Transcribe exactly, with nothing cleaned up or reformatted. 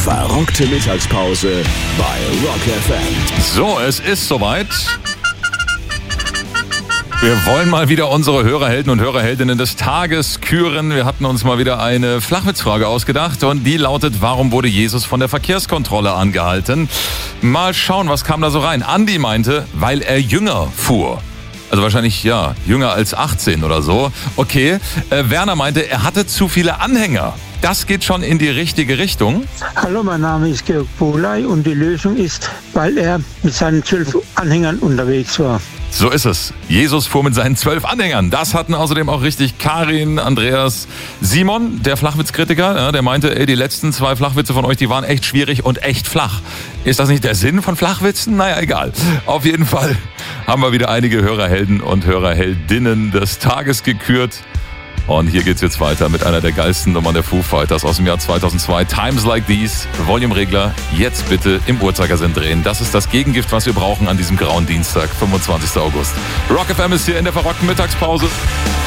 Verrückte Mittagspause bei Rock F M. So, es ist soweit. Wir wollen mal wieder unsere Hörerhelden und Hörerheldinnen des Tages küren. Wir hatten uns mal wieder eine Flachwitzfrage ausgedacht und die lautet: Warum wurde Jesus von der Verkehrskontrolle angehalten? Mal schauen, was kam da so rein. Andi meinte, weil er jünger fuhr. Also wahrscheinlich, ja, jünger als achtzehn oder so. Okay, äh, Werner meinte, er hatte zu viele Anhänger. Das geht schon in die richtige Richtung. Hallo, mein Name ist Georg Boley und die Lösung ist, weil er mit seinen zwölf Anhängern unterwegs war. So ist es. Jesus fuhr mit seinen zwölf Anhängern. Das hatten außerdem auch richtig Karin, Andreas, Simon, der Flachwitzkritiker, ja, der meinte, ey, die letzten zwei Flachwitze von euch, die waren echt schwierig und echt flach. Ist das nicht der Sinn von Flachwitzen? Naja, egal. Auf jeden Fall haben wir wieder einige Hörerhelden und Hörerheldinnen des Tages gekürt. Und hier geht's jetzt weiter mit einer der geilsten Nummern der Foo Fighters aus dem Jahr zweitausendzwei. Times Like These, Volumeregler, jetzt bitte im Uhrzeigersinn drehen. Das ist das Gegengift, was wir brauchen an diesem grauen Dienstag, fünfundzwanzigsten August. Rock F M ist hier in der verrockten Mittagspause.